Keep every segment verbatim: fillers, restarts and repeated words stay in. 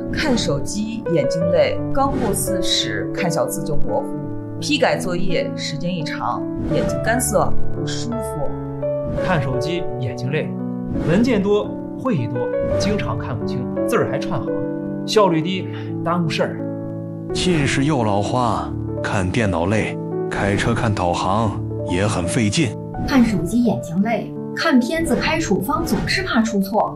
看手机眼睛累，刚过四十看小字就模糊，批改作业时间一长眼睛干涩不舒服。 看手机眼睛累，文件多会议多，经常看不清，字儿还串行，效率低，耽误事儿。 近视又老花，看电脑累，开车看导航也很费劲。 看手机眼睛累，看片子开处方总是怕出错。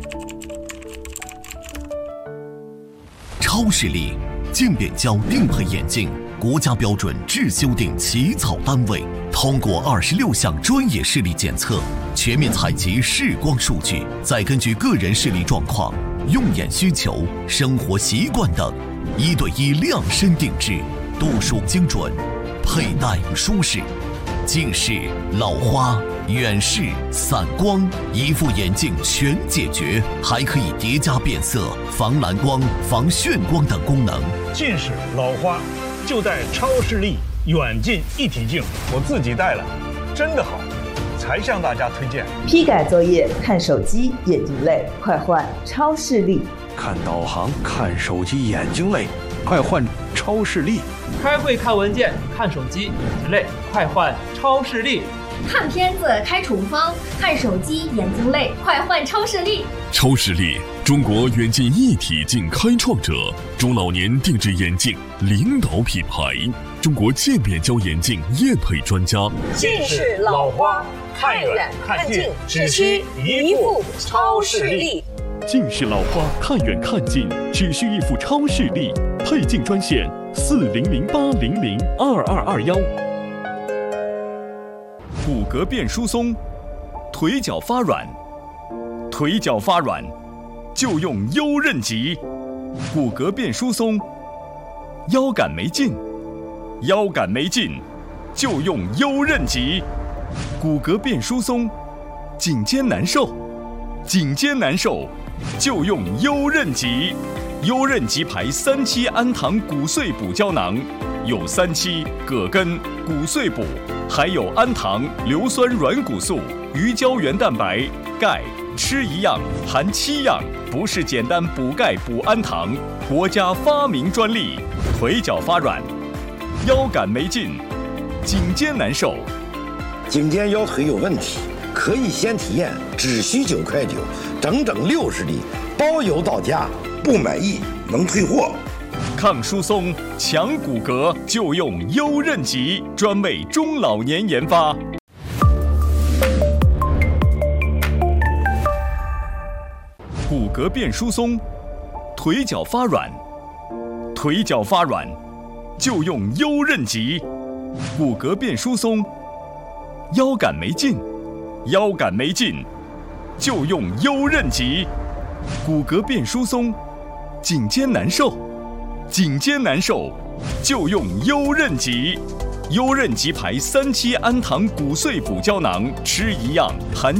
超视力渐变焦定配眼镜，国家标准制修订起草单位，通过二十六项专业视力检测，全面采集视光数据，再根据个人视力状况、用眼需求、生活习惯等，一对一量身定制，度数精准，佩戴舒适。近视、老花、远视、散光，一副眼镜全解决，还可以叠加变色、防蓝光、防眩光等功能。 近视、老花就戴超视力远近一体镜，我自己戴了，真的好，才向大家推荐。 批改作业看手机眼睛累，快换超视力。 看导航看手机眼睛累，快换超视力。 开会看文件看手机眼睛累，快换超视力。 看片子开处方看手机眼睛累，快换超视力。 超视力，中国远近一体镜开创者，中老年定制眼镜领导品牌，中国渐变焦眼镜验配专家。 近视、老花看远看近只需一副超视力。 近视老花看远看近只需一副超视力，配镜专线四零零八零零二二二幺。 骨骼变疏松，腿脚发软，腿脚发软就用优韧极。骨骼变疏松，腰杆没劲，腰杆没劲就用优韧极。骨骼变疏松，颈肩难受，颈肩难受就用优韧极。优韧极牌三七氨糖骨碎补胶囊，有三七、葛根、骨碎补，还有氨糖、硫酸软骨素、鱼胶原蛋白、钙，吃一样含七样，不是简单补钙补氨糖，国家发明专利。腿脚发软，腰杆没劲，颈肩难受， 颈肩腰腿有问题，可以先体验，只需九块九，整整六十粒，包邮到家，不满意能退货。 抗疏松、强骨骼就用优韧极，专为中老年研发。骨骼变疏松，腿脚发软，腿脚发软就用优韧极。骨骼变疏松，腰杆没劲，腰杆没劲就用优韧极。骨骼变疏松，颈肩难受，颈肩难受就用优韧极。优韧极牌三七氨糖骨碎补胶囊，吃一样含